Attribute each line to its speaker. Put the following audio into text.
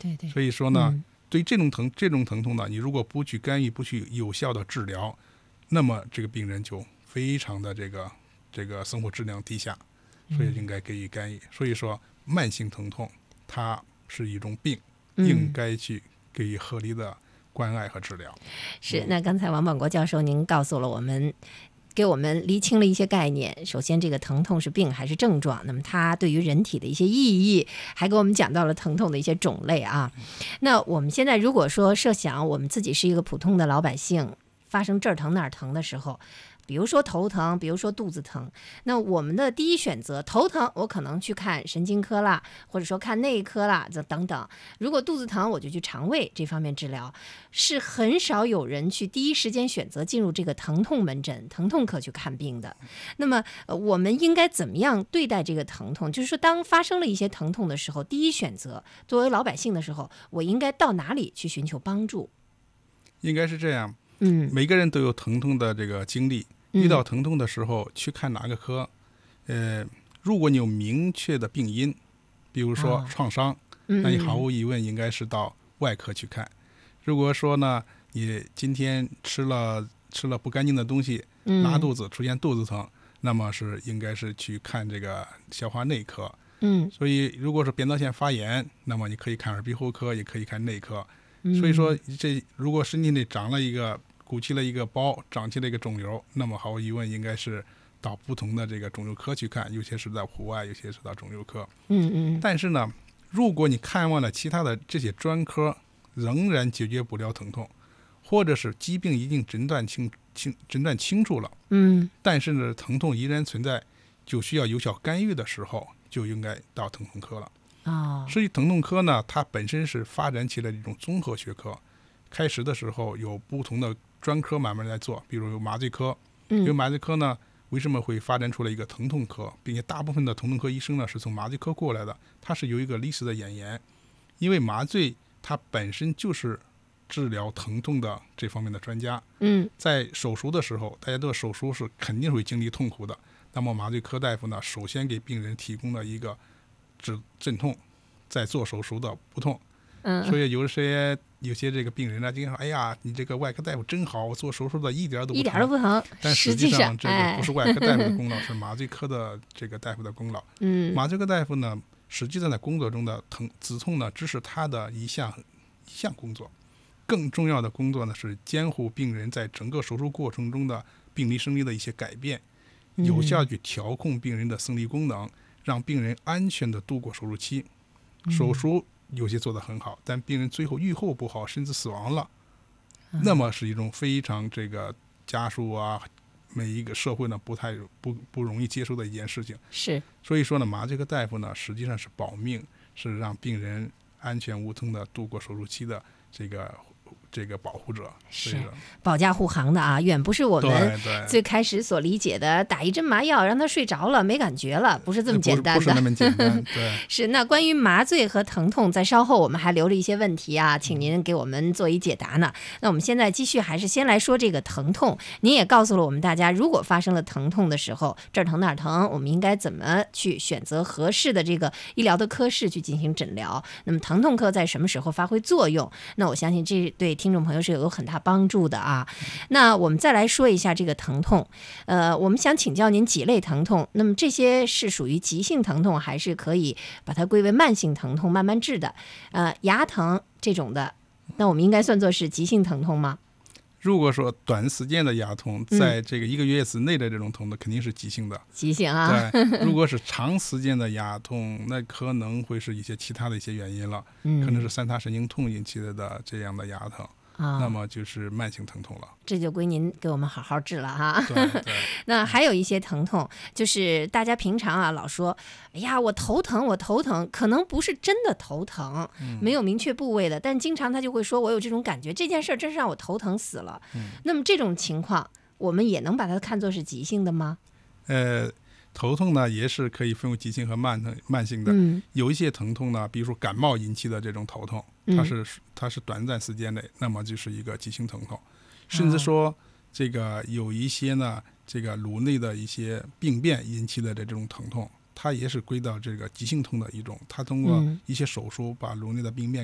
Speaker 1: 对对。
Speaker 2: 所以说呢，对这种疼痛呢，你如果不去干预，不去有效的治疗，那么这个病人就非常的这个生活质量低下，所以应该给予干预。所以说慢性疼痛它是一种病，应该去给予合理的关爱和治疗。
Speaker 1: 是，那刚才王保国教授您告诉了我们，给我们厘清了一些概念。首先，这个疼痛是病还是症状？那么它对于人体的一些意义，还给我们讲到了疼痛的一些种类啊。那我们现在如果说设想我们自己是一个普通的老百姓，发生这儿疼那儿疼的时候，比如说头疼，比如说肚子疼，那我们的第一选择，头疼我可能去看神经科啦，或者说看内科啦，等等。如果肚子疼，我就去肠胃这方面治疗。是很少有人去第一时间选择进入这个疼痛门诊、疼痛科去看病的。那么我们应该怎么样对待这个疼痛？就是说，当发生了一些疼痛的时候，第一选择作为老百姓的时候，我应该到哪里去寻求帮助？
Speaker 2: 应该是这样，每个人都有疼痛的这个经历。遇到疼痛的时候，去看哪个科？如果你有明确的病因，比如说创伤，那你毫无疑问应该是到外科去看。如果说呢，你今天吃了不干净的东西，拉肚子出现肚子疼，那么应该是去看这个消化内科。所以如果是扁桃腺发炎，那么你可以看耳鼻喉科，也可以看内科。所以说如果身体内鼓起了一个包，长起了一个肿瘤，那么毫无疑问应该是到不同的这个肿瘤科去看，有些是在户外，有些是到肿瘤科。但是呢，如果你看完了其他的这些专科，仍然解决不了疼痛，或者是疾病已经诊断清楚了，但是呢疼痛依然存在，就需要有效干预的时候，就应该到疼痛科了。所以疼痛科呢，它本身是发展起来的一种综合学科。开始的时候有不同的专科慢慢来做，比如有麻醉科。因为麻醉科呢，为什么会发展出来一个疼痛科，并且大部分的疼痛科医生呢是从麻醉科过来的，它是有一个历史的演延。因为麻醉它本身就是治疗疼痛的这方面的专家。在手术的时候，大家都手术是肯定会经历痛苦的，那么麻醉科大夫呢，首先给病人提供了一个镇痛，在做手术的不痛。所以有些这个病人呢，经常说：“哎呀，你这个外科大夫真好，我做手术的一点都不疼。”但实际上这个不是外科大夫的功劳，是麻醉科的这个大夫的功劳。麻醉科大夫呢，实际上在工作中的止痛呢，只是他的一项工作。更重要的工作呢，是监护病人在整个手术过程中的病理生理的一些改变，有效去调控病人的生理功能，让病人安全的度过手术期。手术有些做得很好，但病人最后预后不好，甚至死亡了，那么是一种非常这个家属啊，每一个社会呢不容易接受的一件事情。
Speaker 1: 是，
Speaker 2: 所以说呢，麻醉科大夫呢实际上是保命，是让病人安全无痛的度过手术期的这个保护者。
Speaker 1: 是保驾护航的啊，远不是我们最开始所理解的打一针麻药让他睡着了没感觉了，不是这么简单的。
Speaker 2: 不是那么简单。对。
Speaker 1: 是。那关于麻醉和疼痛，在稍后我们还留了一些问题啊，请您给我们做一解答呢。那我们现在继续还是先来说这个疼痛。您也告诉了我们大家，如果发生了疼痛的时候，这儿疼那儿疼，我们应该怎么去选择合适的这个医疗的科室去进行诊疗。那么疼痛科在什么时候发挥作用？那我相信这对听众朋友是有很大帮助的啊。那我们再来说一下这个疼痛，我们想请教您几类疼痛，那么这些是属于急性疼痛，还是可以把它归为慢性疼痛慢慢治的？牙疼这种的，那我们应该算作是急性疼痛吗？
Speaker 2: 如果说短时间的牙痛，在这个1个月之内的这种痛的，肯定是急性的。
Speaker 1: 急性啊。
Speaker 2: 对。如果是长时间的牙痛，那可能会是一些其他的一些原因了，可能是三叉神经痛引起的这样的牙疼。那么就是慢性疼痛了，
Speaker 1: 这就归您给我们好好治了哈。
Speaker 2: 对。
Speaker 1: 那还有一些疼痛，就是大家平常啊老说，哎呀我头疼，可能不是真的头疼，没有明确部位的，但经常他就会说我有这种感觉，这件事真是让我头疼死了。那么这种情况，我们也能把它看作是急性的吗？
Speaker 2: 头痛呢也是可以分为急性和慢性的。有一些疼痛呢，比如说感冒引起的这种头痛，它是短暂时间内，那么就是一个急性疼痛。甚至说这个有一些呢，这个颅内的一些病变引起的这种疼痛，它也是归到这个急性痛的一种。它通过一些手术把颅内的病变